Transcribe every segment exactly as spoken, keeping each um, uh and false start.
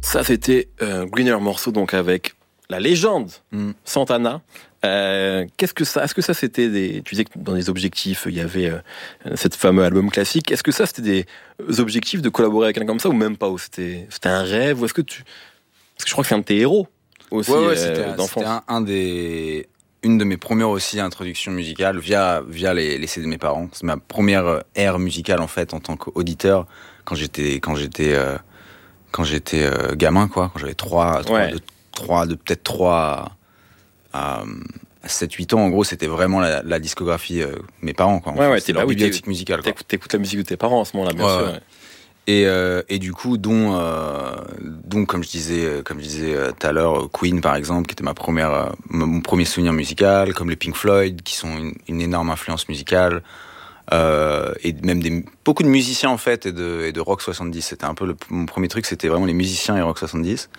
Ça, c'était euh, Greener morceau donc avec la légende mm. Santana. Euh, qu'est-ce que ça, est-ce que ça c'était des, tu disais que dans les objectifs il y avait euh, cette fameux album classique. Est-ce que ça c'était des objectifs de collaborer avec quelqu'un comme ça ou même pas, ou c'était, c'était un rêve, ou est-ce que tu, parce que je crois que c'est un de tes héros aussi. Ouais, ouais, euh, c'était, d'enfance. c'était un, un des, une de mes premières aussi introductions musicales via via les, les C D de mes parents. C'est ma première ère musicale en fait en tant qu'auditeur quand j'étais quand j'étais euh, quand j'étais euh, gamin quoi, quand j'avais trois trois ouais. de trois de peut-être trois à, à sept huit ans en gros, c'était vraiment la, la discographie euh, mes parents quoi. Ouais fait, ouais, c'était leur bah, bibliothèque oui, musicale. T'écoutes, t'écoutes la musique de tes parents en ce moment-là, bien ouais, sûr. Ouais. Ouais. Et, euh, et du coup, dont, euh, dont comme je disais, comme je disais euh, tout à l'heure, Queen par exemple, qui était ma première, euh, mon premier souvenir musical, comme les Pink Floyd, qui sont une, une énorme influence musicale, euh, et même des, beaucoup de musiciens en fait, et de, et de rock soixante-dix. C'était un peu le, mon premier truc, c'était vraiment les musiciens et rock soixante-dix,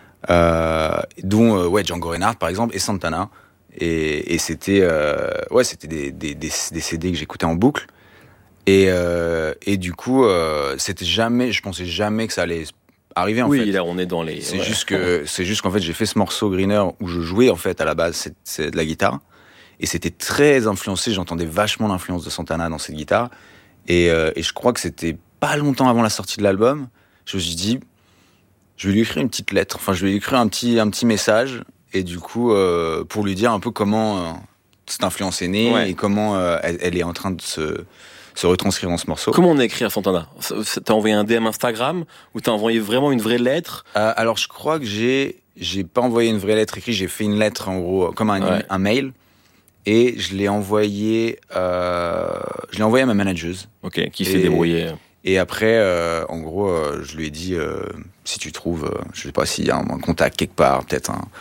euh, dont euh, ouais Django Reinhardt par exemple et Santana. Et, et c'était, euh, ouais, c'était des, des, des, des C D que j'écoutais en boucle. Et, euh, et du coup, euh, c'était jamais, je pensais jamais que ça allait arriver en oui, fait. Oui, là on est dans les. C'est ouais. juste que, c'est juste qu'en fait j'ai fait ce morceau Greener où je jouais en fait à la base c'est, c'est de la guitare et c'était très influencé. J'entendais vachement l'influence de Santana dans cette guitare et, euh, et je crois que c'était pas longtemps avant la sortie de l'album. Je me suis dit, je vais lui écrire une petite lettre. Enfin, je vais lui écrire un petit un petit message et du coup euh, pour lui dire un peu comment euh, cette influence est née ouais. et comment euh, elle, elle est en train de se se retranscrire dans ce morceau. Comment on a écrit à Santana ? T'as envoyé un D M Instagram ou t'as envoyé vraiment une vraie lettre ? euh, Alors je crois que j'ai j'ai pas envoyé une vraie lettre écrite, j'ai fait une lettre en gros comme un, ouais. un mail et je l'ai envoyé euh, je l'ai envoyé à ma manageuse. Ok, qui s'est débrouillée. Et après euh, en gros euh, je lui ai dit euh, si tu trouves euh, je sais pas s'il y a un, un contact quelque part, peut-être un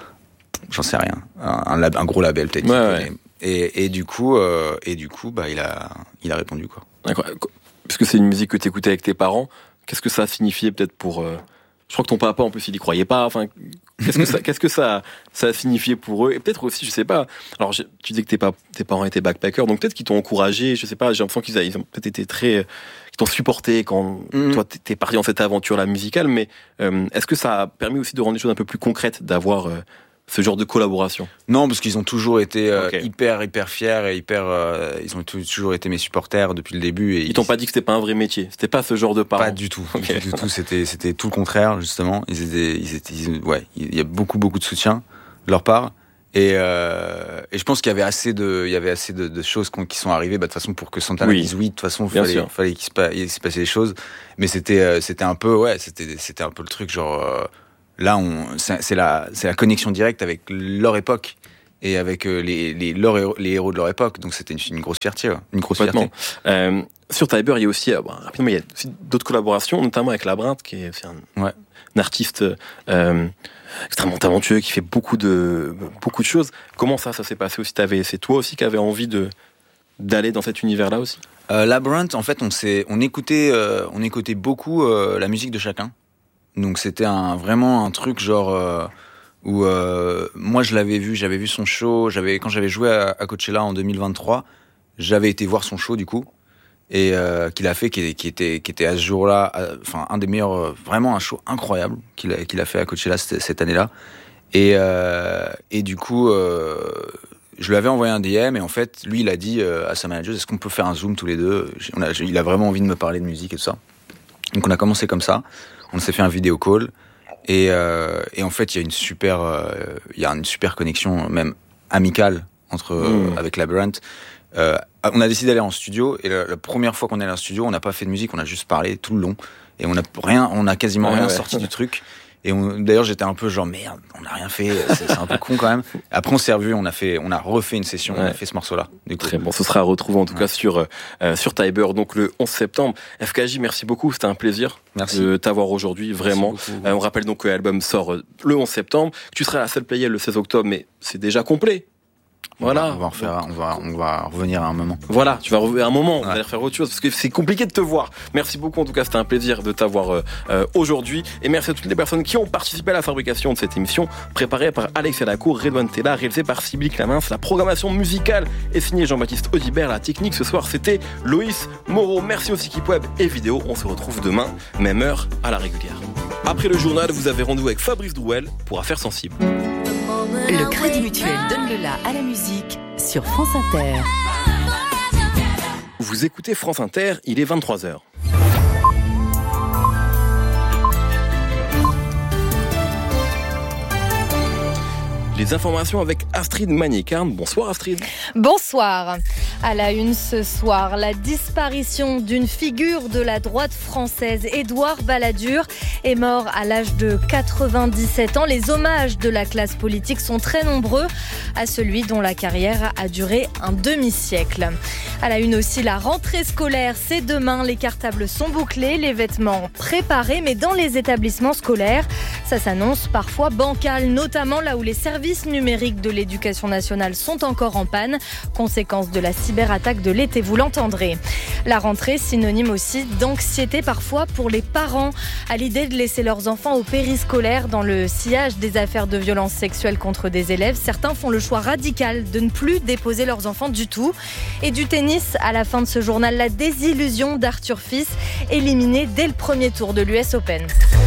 j'en sais rien, un, un, lab, un gros label peut-être. Ouais, ouais. Et, et du coup, euh, et du coup, bah il a, il a répondu quoi. D'accord. Puisque c'est une musique que t'écoutais avec tes parents, qu'est-ce que ça a signifié peut-être pour euh... Je crois que ton papa en plus il y croyait pas. Enfin, qu'est-ce que ça, qu'est-ce que ça, ça a signifié pour eux ? Et peut-être aussi, je sais pas. Alors, je, tu dis que tes, pas, tes parents étaient backpackers, donc peut-être qu'ils t'ont encouragé. Je sais pas. J'ai l'impression qu'ils a, ils ont peut-être été très, qu'ils t'ont supporté quand mm-hmm. toi t'es parti dans cette aventure là musicale. Mais euh, est-ce que ça a permis aussi de rendre les choses un peu plus concrètes, d'avoir euh, ce genre de collaboration ? Non, parce qu'ils ont toujours été euh, okay. hyper, hyper fiers et hyper. Euh, ils ont toujours été mes supporters depuis le début. Et ils, ils t'ont pas dit que c'était pas un vrai métier. C'était pas ce genre de parents. Pas du tout. Okay. Du tout. C'était, c'était tout le contraire justement. Ils étaient, ils étaient, ils, ouais. Il y a beaucoup, beaucoup de soutien de leur part. Et, euh, et je pense qu'il y avait assez de, il y avait assez de, de choses qui sont arrivées, bah, de toute façon pour que Santana oui. dise oui. De toute façon, il fallait, fallait qu'il se, pa- il se passait des choses. Mais c'était, euh, c'était un peu, ouais, c'était, c'était un peu le truc genre. Euh, Là, on, c'est, c'est, la, c'est la connexion directe avec leur époque et avec euh, les, les, leur héros, les héros de leur époque. Donc, c'était une, une grosse fierté. Ouais. Une grosse fierté. Euh, sur Tiber, il y a aussi, euh, bon, rapidement, il y a aussi d'autres collaborations, notamment avec Labyrinthe, qui est aussi un, ouais. un artiste euh, extrêmement talentueux, qui fait beaucoup de, beaucoup de choses. Comment ça, ça s'est passé aussi ? T'avais, c'est toi aussi qui avais envie de, d'aller dans cet univers-là aussi ? euh, Labyrinthe, en fait, on, s'est, on, écoutait, euh, on écoutait beaucoup euh, la musique de chacun. Donc c'était un, vraiment un truc genre euh, où euh, moi je l'avais vu, j'avais vu son show, j'avais quand j'avais joué à, à Coachella en deux mille vingt-trois, j'avais été voir son show du coup et euh, qu'il a fait, qui, qui était qui était à ce jour-là, enfin un des meilleurs, euh, vraiment un show incroyable qu'il a qu'il a fait à Coachella cette, cette année-là et euh, et du coup euh, je lui avais envoyé un D M et en fait lui il a dit euh, à sa manager est-ce qu'on peut faire un zoom tous les deux, on a, il a vraiment envie de me parler de musique et tout ça, donc on a commencé comme ça. On s'est fait un vidéo call et, euh, et en fait il y a une super euh, il y a une super connexion même amicale entre mmh. euh, avec Labyrinthe. Euh, on a décidé d'aller en studio et la, la première fois qu'on est allé en studio on n'a pas fait de musique, on a juste parlé tout le long et on a rien, on a quasiment ouais, rien ouais. sorti du truc. Et on, d'ailleurs, j'étais un peu genre merde, on n'a rien fait, c'est, c'est un peu con quand même. Après, on s'est revu, on a fait, on a refait une session, ouais. on a fait ce morceau-là. Du coup. Très bon, ce sera à retrouver en tout ouais. cas sur euh, sur Tiber, donc le onze septembre. F K J, merci beaucoup, c'était un plaisir merci. de t'avoir aujourd'hui, vraiment. Euh, on rappelle donc que l'album sort euh, le onze septembre. Tu seras à la salle Playel le seize octobre, mais c'est déjà complet. Voilà. On va en refaire, on va, on va revenir à un moment. Voilà, tu vas revenir à un moment, on ouais. va faire autre chose parce que c'est compliqué de te voir. Merci beaucoup, en tout cas, c'était un plaisir de t'avoir euh, euh, aujourd'hui. Et merci à toutes les personnes qui ont participé à la fabrication de cette émission, préparée par Alex Adacour, Redouane Tella, réalisée par Sibylle Clamence. La programmation musicale est signée Jean-Baptiste Audibert. La technique ce soir, c'était Loïs Moreau. Merci aussi Keep Web et Vidéo. On se retrouve demain, même heure, à la régulière. Après le journal, vous avez rendez-vous avec Fabrice Drouel pour Affaires sensibles. Le Crédit Mutuel donne le la à la musique sur France Inter. Vous écoutez France Inter, il est vingt-trois heures. Les informations avec Astrid Magnier-Carne. Bonsoir Astrid. Bonsoir. À la une ce soir, la disparition d'une figure de la droite française. Édouard Balladur est mort à l'âge de quatre-vingt-dix-sept ans. Les hommages de la classe politique sont très nombreux à celui dont la carrière a duré un demi-siècle. À la une aussi, la rentrée scolaire, c'est demain. Les cartables sont bouclés, les vêtements préparés, mais dans les établissements scolaires, ça s'annonce parfois bancal, notamment là où les services numériques de l'éducation nationale sont encore en panne, conséquence de la cyberattaque de l'été, vous l'entendrez. La rentrée, synonyme aussi d'anxiété parfois pour les parents, à l'idée de laisser leurs enfants au périscolaire dans le sillage des affaires de violences sexuelles contre des élèves. Certains font le choix radical de ne plus déposer leurs enfants du tout. Et du tennis, à la fin de ce journal, la désillusion d'Arthur Fils, éliminé dès le premier tour de l'U S Open.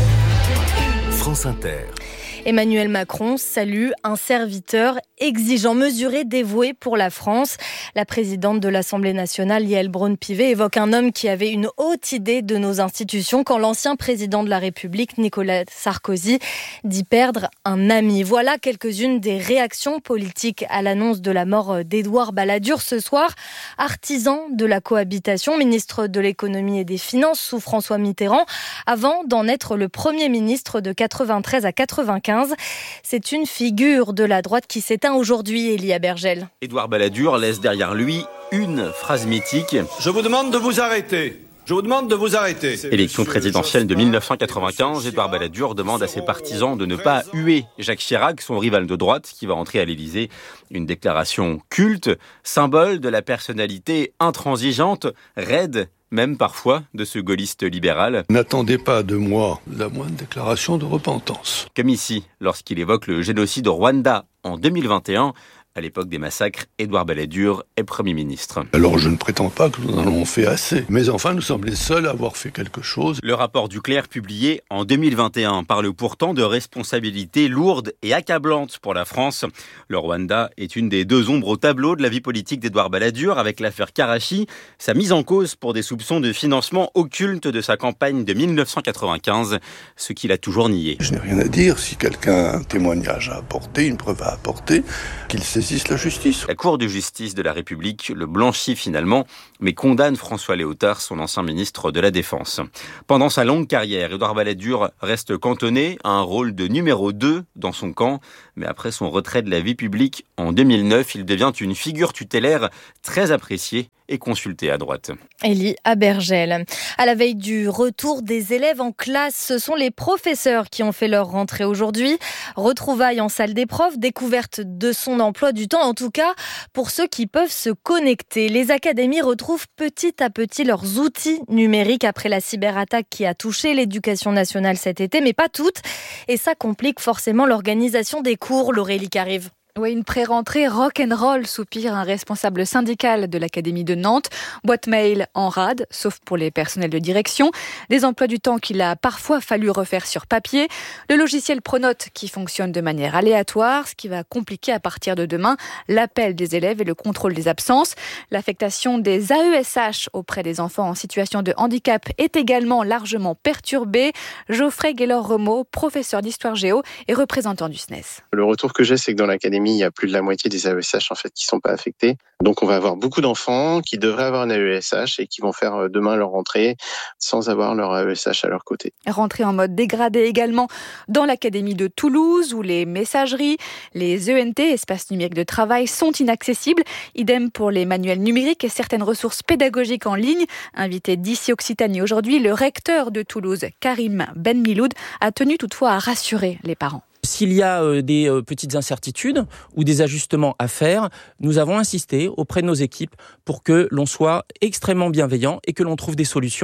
France Inter. Emmanuel Macron salue un serviteur exigeant, mesuré, dévoué pour la France. La présidente de l'Assemblée nationale, Yaël Braun-Pivet, évoque un homme qui avait une haute idée de nos institutions quand l'ancien président de la République, Nicolas Sarkozy, dit perdre un ami. Voilà quelques-unes des réactions politiques à l'annonce de la mort d'Édouard Balladur ce soir. Artisan de la cohabitation, ministre de l'économie et des finances sous François Mitterrand, avant d'en être le premier ministre de quatre-vingt-treize à quatre-vingt-quinze. C'est une figure de la droite qui s'éteint aujourd'hui, Elia Bergel. Édouard Balladur laisse derrière lui une phrase mythique. Je vous demande de vous arrêter. Je vous demande de vous arrêter. Élection présidentielle de mille neuf cent quatre-vingt-quinze, Édouard Balladur demande à ses partisans de ne pas huer Jacques Chirac, son rival de droite, qui va entrer à l'Élysée. Une déclaration culte, symbole de la personnalité intransigeante, raide, même parfois, de ce gaulliste libéral. N'attendez pas de moi la moindre déclaration de repentance. Comme ici, lorsqu'il évoque le génocide au Rwanda en deux mille vingt et un. À l'époque des massacres, Édouard Balladur est Premier ministre. Alors je ne prétends pas que nous en avons fait assez. Mais enfin, nous sommes les seuls à avoir fait quelque chose. Le rapport Duclerc publié en deux mille vingt et un parle pourtant de responsabilités lourdes et accablantes pour la France. Le Rwanda est une des deux ombres au tableau de la vie politique d'Édouard Balladur avec l'affaire Karachi, sa mise en cause pour des soupçons de financement occulte de sa campagne de mille neuf cent quatre-vingt-quinze, ce qu'il a toujours nié. Je n'ai rien à dire. Si quelqu'un a un témoignage à apporter, une preuve à apporter, qu'il saisisse la justice. La Cour de justice de la République le blanchit finalement, mais condamne François Léotard, son ancien ministre de la Défense. Pendant sa longue carrière, Édouard Balladur reste cantonné à un rôle de numéro deux dans son camp, mais après son retrait de la vie publique en deux mille neuf, il devient une figure tutélaire très appréciée et consultée à droite. Élie Abergel. À la veille du retour des élèves en classe, ce sont les professeurs qui ont fait leur rentrée aujourd'hui. Retrouvailles en salle des profs, découverte de son emploi du temps, en tout cas pour ceux qui peuvent se connecter. Les académies retrouvent petit à petit leurs outils numériques après la cyberattaque qui a touché l'éducation nationale cet été, mais pas toutes. Et ça complique forcément l'organisation des cours, Laurélie Carive. Oui, une pré-rentrée rock'n'roll, soupire un responsable syndical de l'Académie de Nantes. Boîte mail en rade, sauf pour les personnels de direction. Des emplois du temps qu'il a parfois fallu refaire sur papier. Le logiciel Pronote qui fonctionne de manière aléatoire, ce qui va compliquer à partir de demain l'appel des élèves et le contrôle des absences. L'affectation des A E S H auprès des enfants en situation de handicap est également largement perturbée. Geoffrey Gaylor-Remeau, professeur d'histoire géo et représentant du S N E S. Le retour que j'ai, c'est que dans l'académie, il y a plus de la moitié des A E S H en fait qui sont pas affectés. Donc on va avoir beaucoup d'enfants qui devraient avoir un A E S H et qui vont faire demain leur rentrée sans avoir leur A E S H à leur côté. Rentrée en mode dégradé également dans l'académie de Toulouse où les messageries, les E N T, espaces numériques de travail, sont inaccessibles. Idem pour les manuels numériques et certaines ressources pédagogiques en ligne. Invité d'ici Occitanie aujourd'hui, le recteur de Toulouse, Karim Ben Miloud, a tenu toutefois à rassurer les parents. S'il y a euh, des euh, petites incertitudes ou des ajustements à faire, nous avons insisté auprès de nos équipes pour que l'on soit extrêmement bienveillant et que l'on trouve des solutions.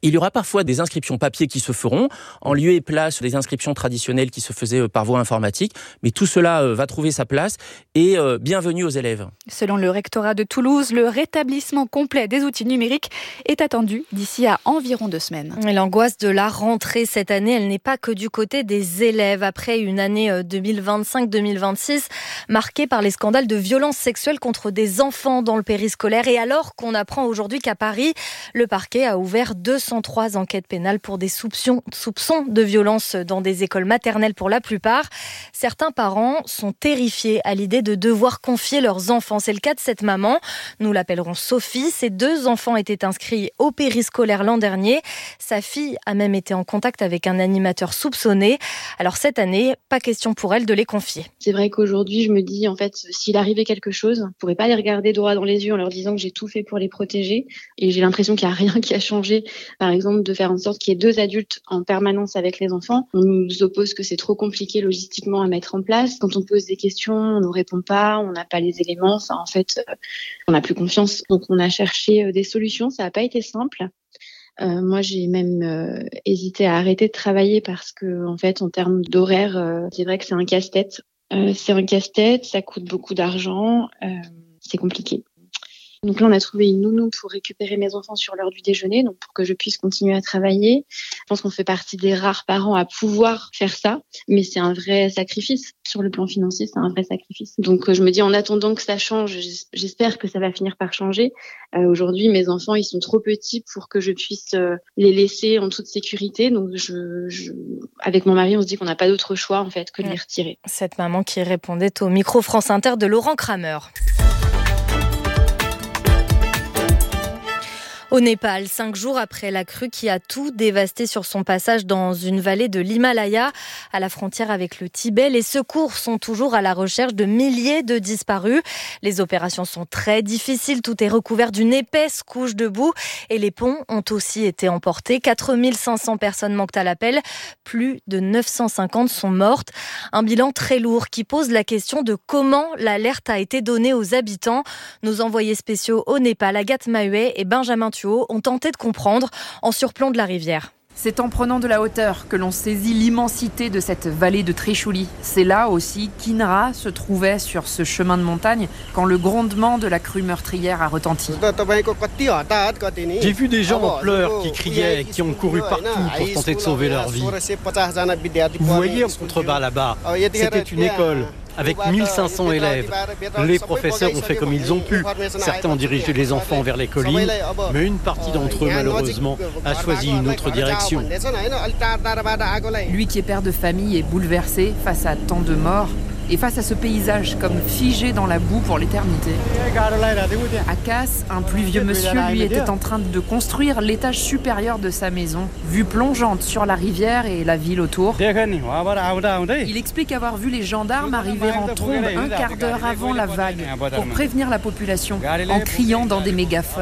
Il y aura parfois des inscriptions papier qui se feront, en lieu et place des inscriptions traditionnelles qui se faisaient par voie informatique, mais tout cela va trouver sa place et euh, bienvenue aux élèves. Selon le rectorat de Toulouse, le rétablissement complet des outils numériques est attendu d'ici à environ deux semaines. Et l'angoisse de la rentrée cette année, elle n'est pas que du côté des élèves. Après une année deux mille vingt-cinq deux mille vingt-six marquée par les scandales de violences sexuelles contre des enfants dans le périscolaire, et alors qu'on apprend aujourd'hui qu'à Paris, le parquet a ouvert deux cent trois enquêtes pénales pour des soupçons, soupçons de violence dans des écoles maternelles pour la plupart. Certains parents sont terrifiés à l'idée de devoir confier leurs enfants. C'est le cas de cette maman. Nous l'appellerons Sophie. Ses deux enfants étaient inscrits au périscolaire l'an dernier. Sa fille a même été en contact avec un animateur soupçonné. Alors cette année, pas question pour elle de les confier. C'est vrai qu'aujourd'hui, je me dis, en fait, s'il arrivait quelque chose, je ne pourrais pas les regarder droit dans les yeux en leur disant que j'ai tout fait pour les protéger. Et j'ai l'impression qu'il n'y a rien qui a changé. Par exemple, de faire en sorte qu'il y ait deux adultes en permanence avec les enfants. On nous oppose que c'est trop compliqué logistiquement à mettre en place. Quand on pose des questions, on ne répond pas, on n'a pas les éléments. Enfin, en fait, on n'a plus confiance. Donc, on a cherché des solutions. Ça n'a pas été simple. Euh, moi, j'ai même euh, hésité à arrêter de travailler parce que, en fait, en termes d'horaire, euh, c'est vrai que c'est un casse-tête. Euh, c'est un casse-tête, ça coûte beaucoup d'argent, euh, c'est compliqué. Donc là, on a trouvé une nounou pour récupérer mes enfants sur l'heure du déjeuner, donc pour que je puisse continuer à travailler. Je pense qu'on fait partie des rares parents à pouvoir faire ça, mais c'est un vrai sacrifice. Sur le plan financier, c'est un vrai sacrifice. Donc euh, je me dis, en attendant que ça change, j'espère que ça va finir par changer. Euh, aujourd'hui, mes enfants, ils sont trop petits pour que je puisse euh, les laisser en toute sécurité. Donc je, je... avec mon mari, on se dit qu'on n'a pas d'autre choix en fait que de les retirer. Cette maman qui répondait au micro France Inter de Laurent Kramer. Au Népal, cinq jours après la crue qui a tout dévasté sur son passage dans une vallée de l'Himalaya, à la frontière avec le Tibet, les secours sont toujours à la recherche de milliers de disparus. Les opérations sont très difficiles, tout est recouvert d'une épaisse couche de boue et les ponts ont aussi été emportés. quatre mille cinq cents personnes manquent à l'appel, plus de neuf cent cinquante sont mortes. Un bilan très lourd qui pose la question de comment l'alerte a été donnée aux habitants. Nos envoyés spéciaux au Népal, Agathe Mahuet et Benjamin Thuot, ont tenté de comprendre en surplomb de la rivière. C'est en prenant de la hauteur que l'on saisit l'immensité de cette vallée de Trishuli. C'est là aussi qu'Inra se trouvait sur ce chemin de montagne quand le grondement de la crue meurtrière a retenti. J'ai vu des gens en pleurs qui criaient et qui ont couru partout pour tenter de sauver leur vie. Vous voyez en contrebas là-bas, c'était une école avec mille cinq cents élèves. Les professeurs ont fait comme ils ont pu. Certains ont dirigé les enfants vers les collines, mais une partie d'entre eux, malheureusement, a choisi une autre direction. Lui qui est père de famille est bouleversé face à tant de morts et face à ce paysage comme figé dans la boue pour l'éternité. Akas, un plus vieux monsieur, lui était en train de construire l'étage supérieur de sa maison, vue plongeante sur la rivière et la ville autour. Il explique avoir vu les gendarmes arriver en trombe un quart d'heure avant la vague pour prévenir la population en criant dans des mégaphones.